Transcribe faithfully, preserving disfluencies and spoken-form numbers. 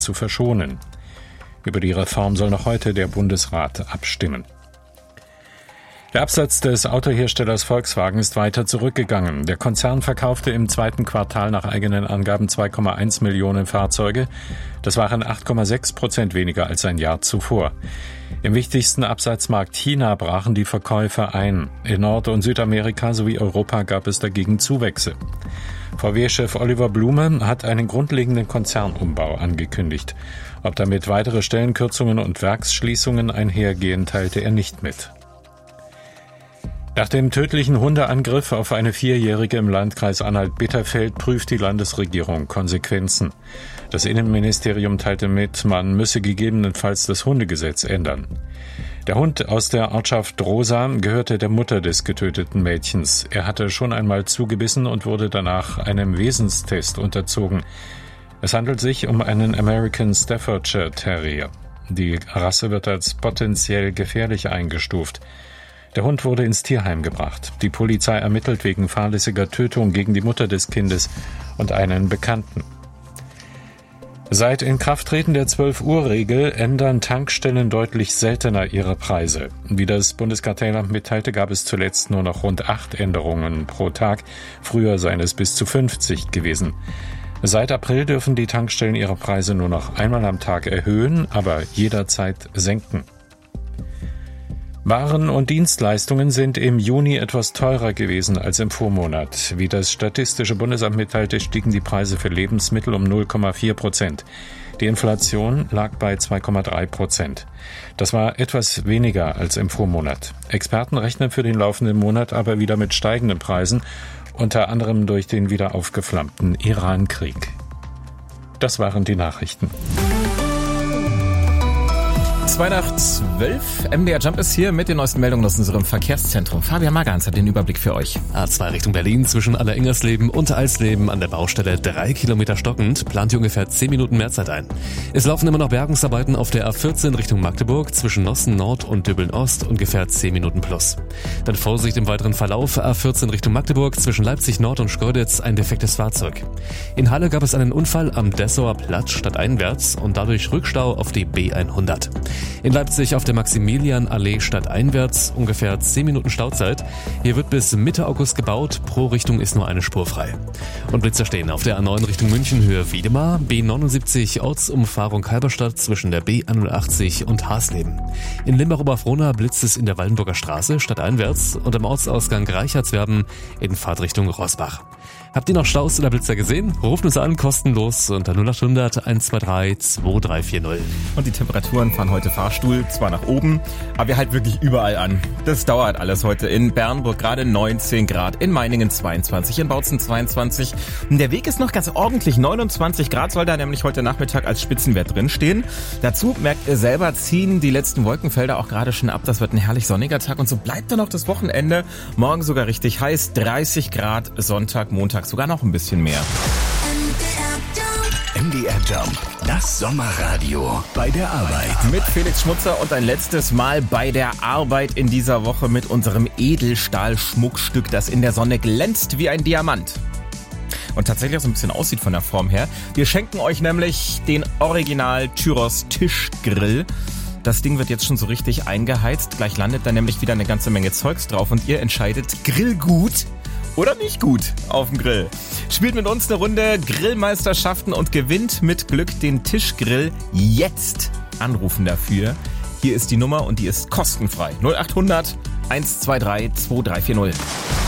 zu verschonen. Über die Reform soll noch heute der Bundesrat abstimmen. Der Absatz des Autoherstellers Volkswagen ist weiter zurückgegangen. Der Konzern verkaufte im zweiten Quartal nach eigenen Angaben zwei Komma eins Millionen Fahrzeuge. Das waren acht Komma sechs Prozent weniger als ein Jahr zuvor. Im wichtigsten Absatzmarkt China brachen die Verkäufe ein. In Nord- und Südamerika sowie Europa gab es dagegen Zuwächse. V W-Chef Oliver Blume hat einen grundlegenden Konzernumbau angekündigt. Ob damit weitere Stellenkürzungen und Werksschließungen einhergehen, teilte er nicht mit. Nach dem tödlichen Hundeangriff auf eine Vierjährige im Landkreis Anhalt-Bitterfeld prüft die Landesregierung Konsequenzen. Das Innenministerium teilte mit, man müsse gegebenenfalls das Hundegesetz ändern. Der Hund aus der Ortschaft Rosa gehörte der Mutter des getöteten Mädchens. Er hatte schon einmal zugebissen und wurde danach einem Wesenstest unterzogen. Es handelt sich um einen American Staffordshire Terrier. Die Rasse wird als potenziell gefährlich eingestuft. Der Hund wurde ins Tierheim gebracht. Die Polizei ermittelt wegen fahrlässiger Tötung gegen die Mutter des Kindes und einen Bekannten. Seit Inkrafttreten der zwölf-Uhr-Regel ändern Tankstellen deutlich seltener ihre Preise. Wie das Bundeskartellamt mitteilte, gab es zuletzt nur noch rund acht Änderungen pro Tag. Früher seien es bis zu fünfzig gewesen. Seit April dürfen die Tankstellen ihre Preise nur noch einmal am Tag erhöhen, aber jederzeit senken. Waren und Dienstleistungen sind im Juni etwas teurer gewesen als im Vormonat. Wie das Statistische Bundesamt mitteilte, stiegen die Preise für Lebensmittel um null Komma vier Prozent. Die Inflation lag bei zwei Komma drei Prozent. Das war etwas weniger als im Vormonat. Experten rechnen für den laufenden Monat aber wieder mit steigenden Preisen, unter anderem durch den wieder aufgeflammten Iran-Krieg. Das waren die Nachrichten. Zwei nach zwölf. M D R Jump ist hier mit den neuesten Meldungen aus unserem Verkehrszentrum. Fabian Magans hat den Überblick für euch. A zwei Richtung Berlin zwischen Alleringgersleben und Alsleben an der Baustelle drei Kilometer stockend, plant hier ungefähr zehn Minuten Mehrzeit ein. Es laufen immer noch Bergungsarbeiten auf der A vierzehn Richtung Magdeburg zwischen Nossen Nord und Döbeln Ost, ungefähr zehn Minuten plus. Dann Vorsicht im weiteren Verlauf, A vierzehn Richtung Magdeburg zwischen Leipzig Nord und Schkeuditz ein defektes Fahrzeug. In Halle gab es einen Unfall am Dessauer Platz stadteinwärts und dadurch Rückstau auf die B hundert. In Leipzig auf der Maximilianallee stadteinwärts ungefähr zehn Minuten Stauzeit. Hier wird bis Mitte August gebaut, pro Richtung ist nur eine Spur frei. Und Blitzer stehen auf der A neun Richtung München Höhe Wiedemar, B neunundsiebzig Ortsumfahrung Halberstadt zwischen der B hundertachtzig und Hasleben. In Limbach-Oberfrohna blitzt es in der Waldenburger Straße stadteinwärts und am Ortsausgang Reichertswerden in Fahrtrichtung Rosbach. Habt ihr noch Staus oder Blitzer gesehen? Ruft uns an, kostenlos unter null acht hundert eins zwei drei zwei drei vier null. Und die Temperaturen fahren heute Fahrstuhl, zwar nach oben, aber wir halten wirklich überall an. Das dauert alles heute. In Bernburg gerade neunzehn Grad, in Meiningen zweiundzwanzig, in Bautzen zweiundzwanzig. Und der Weg ist noch ganz ordentlich. neunundzwanzig Grad soll da nämlich heute Nachmittag als Spitzenwert drinstehen. Dazu merkt ihr selber, ziehen die letzten Wolkenfelder auch gerade schon ab. Das wird ein herrlich sonniger Tag und so bleibt dann noch das Wochenende. Morgen sogar richtig heiß, dreißig Grad, Sonntag, Montag sogar noch ein bisschen mehr. M D R Jump, das Sommerradio bei der Arbeit. Mit Felix Schmutzer und ein letztes Mal bei der Arbeit in dieser Woche mit unserem Edelstahl-Schmuckstück, das in der Sonne glänzt wie ein Diamant. Und tatsächlich auch so ein bisschen aussieht von der Form her. Wir schenken euch nämlich den Original Tyros Tischgrill. Das Ding wird jetzt schon so richtig eingeheizt. Gleich landet da nämlich wieder eine ganze Menge Zeugs drauf und ihr entscheidet Grillgut oder nicht gut auf dem Grill. Spielt mit uns eine Runde Grillmeisterschaften und gewinnt mit Glück den Tischgrill. Jetzt anrufen dafür. Hier ist die Nummer und die ist kostenfrei. null acht hundert eins zwei drei zwei drei vier null.